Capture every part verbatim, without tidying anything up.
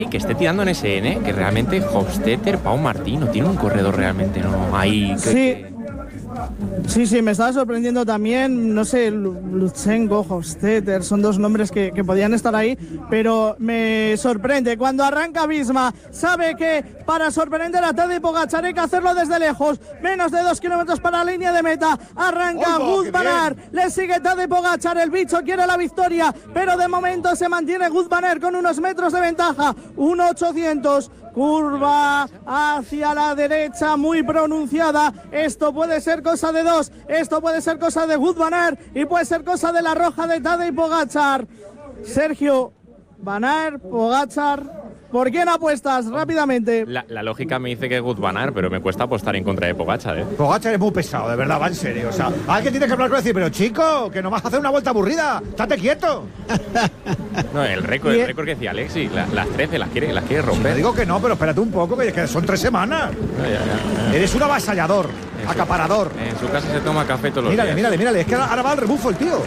que esté tirando en S N, que realmente Hofstetter, Pau Martí, no tiene un corredor realmente, no hay... Sí. Que... Sí, sí, me estaba sorprendiendo también, no sé, Lutsenko, Hofstetter, son dos nombres que, que podían estar ahí, pero me sorprende. Cuando arranca Visma, sabe que para sorprender a Tadej Pogačar hay que hacerlo desde lejos, menos de dos kilómetros para la línea de meta, arranca Wout van Aert, le sigue Tadej Pogačar, el bicho quiere la victoria, pero de momento se mantiene Wout van Aert con unos metros de ventaja, uno ochocientos. Curva hacia la derecha muy pronunciada. Esto puede ser cosa de dos. Esto puede ser cosa de Wout van Aert y puede ser cosa de la roja de Tadej Pogačar. Sergio, Van Aert, Pogačar. ¿Por quién apuestas rápidamente? La, la lógica me dice que es Wout van Aert, pero me cuesta apostar en contra de Pogačar, ¿eh? Pogačar es muy pesado, de verdad, va en serio. O sea, alguien tiene que hablar con él y decir, pero chico, que no vas a hacer una vuelta aburrida, estate quieto. No, el récord, el récord que decía Alexi, la, las trece las quiere, las quiere romper. Te digo que no, pero espérate un poco, que, que son tres semanas. No, ya, ya, ya. Eres un avasallador, en acaparador. Su, en su casa se toma café todos los mírale, días. Mírale, mírale, mírale, es que ahora va al rebufo el tío.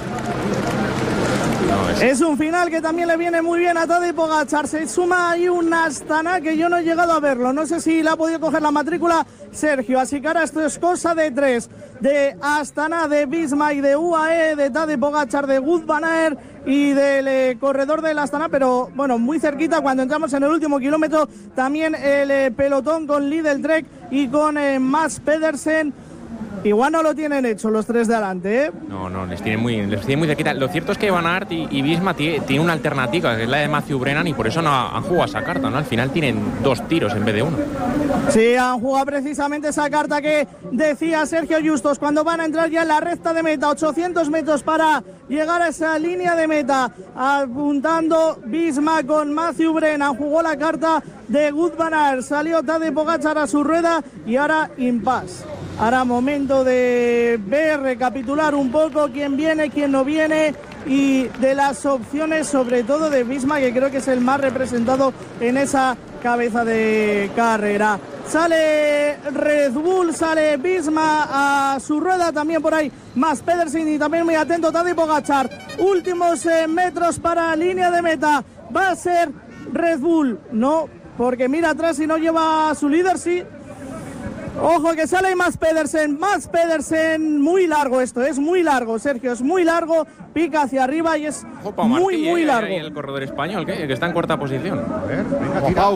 No, es... es un final que también le viene muy bien a Tadej Pogačar. Se suma ahí un Astana que yo no he llegado a verlo. No sé si le ha podido coger la matrícula Sergio. Así que ahora esto es cosa de tres. De Astana, de Visma y de U A E, de Tadej Pogačar, de Wout van Aert y del eh, corredor del Astana. Pero bueno, muy cerquita cuando entramos en el último kilómetro. También el eh, pelotón con Lidl Trek y con eh, Mads Pedersen. Igual no lo tienen hecho los tres de adelante, ¿eh? No, no, les tienen muy, les tienen muy cerquita. Lo cierto es que Van Aert y, y Visma tiene, tiene una alternativa, que es la de Matthew Brennan, y por eso no han jugado esa carta, ¿no? Al final tienen dos tiros en vez de uno. Sí, han jugado precisamente esa carta que decía Sergio Justos cuando van a entrar ya en la recta de meta, ochocientos metros para llegar a esa línea de meta, apuntando Visma con Matthew Brennan, jugó la carta de Wout van Aert, salió Tadej Pogačar a su rueda y ahora impasse. Ahora momento de ver, recapitular un poco quién viene, quién no viene y de las opciones, sobre todo de Visma, que creo que es el más representado en esa cabeza de carrera. Sale Red Bull, sale Visma a su rueda, también por ahí Mads Pedersen y también muy atento Tadej Pogačar. Últimos eh, metros para línea de meta. Va a ser Red Bull, no, porque mira atrás y no lleva a su líder, sí. Ojo que sale Mads Pedersen, Mads Pedersen, muy largo esto, es muy largo, Sergio, es muy largo, pica hacia arriba y es Ojo, muy, Martí, muy eh, largo. Y el corredor español, ¿qué? Que está en cuarta posición. A ver, venga, tira.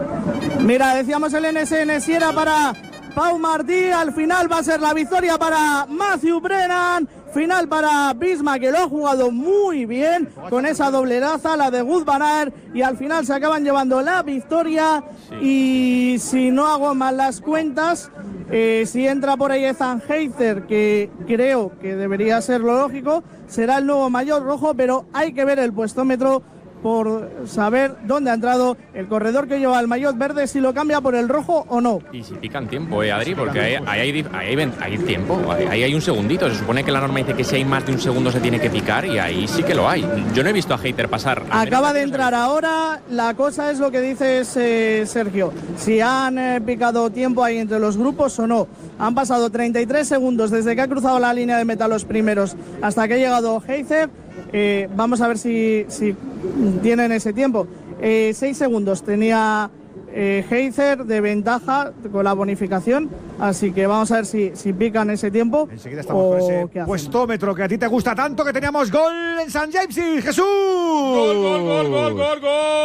Mira, decíamos el N S N, si era para Pau Martí, al final va a ser la victoria para Matthew Brennan, final para Visma, que lo ha jugado muy bien con esa doble raza, la de Wout van Aert, y al final se acaban llevando la victoria. Sí. Y si no hago mal las cuentas, eh, si entra por ahí Ethan Heizer, que creo que debería ser lo lógico, será el nuevo maillot rojo, pero hay que ver el puestómetro por saber dónde ha entrado el corredor que lleva el maillot verde, si lo cambia por el rojo o no. Y si pican tiempo, eh, Adri, porque ahí, ahí, hay, ahí, hay, hay tiempo, ahí, ahí hay un segundito. Se supone que la norma dice que si hay más de un segundo se tiene que picar y ahí sí que lo hay. Yo no he visto a Heizer pasar. Acaba de entrar ahora, la cosa es lo que dices, eh, Sergio, si han eh, picado tiempo ahí entre los grupos o no. Han pasado treinta y tres segundos desde que ha cruzado la línea de meta los primeros hasta que ha llegado Heizer. Eh, vamos a ver si, si tienen ese tiempo. Eh, seis segundos tenía eh, Heizer de ventaja con la bonificación, así que vamos a ver si, si pican ese tiempo. Enseguida estamos con ese puestómetro que a ti te gusta tanto, que teníamos gol en San James y Jesús. Gol, gol, gol, gol, gol,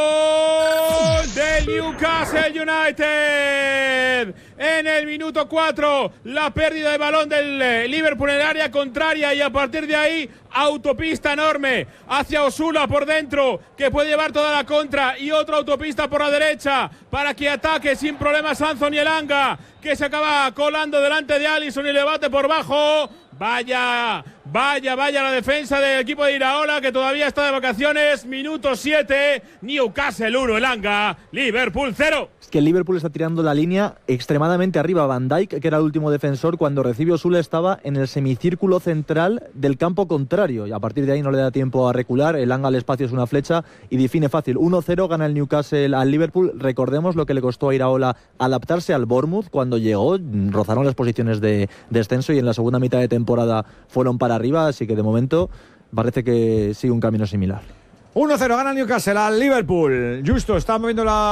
gol del Newcastle United. En el minuto cuatro, la pérdida de balón del Liverpool en el área contraria y a partir de ahí, autopista enorme hacia Osula por dentro, que puede llevar toda la contra, y otra autopista por la derecha para que ataque sin problemas Anthony Elanga, que se acaba colando delante de Alisson y le bate por bajo. Vaya, vaya, vaya la defensa del equipo de Iraola, que todavía está de vacaciones. Minuto siete, Newcastle uno, Elanga, Liverpool cero. Es que el Liverpool está tirando la línea extremadamente arriba. Van Dijk, que era el último defensor, cuando recibe Osula estaba en el semicírculo central del campo contrario, y a partir de ahí no le da tiempo a recular. Elanga al espacio es una flecha y define fácil. uno cero gana el Newcastle al Liverpool. Recordemos lo que le costó a Iraola adaptarse al Bournemouth cuando llegó. Rozaron las posiciones de descenso y en la segunda mitad de temporada temporada fueron para arriba, así que de momento parece que sigue un camino similar. uno cero gana el Newcastle al Liverpool. Justo, está moviendo la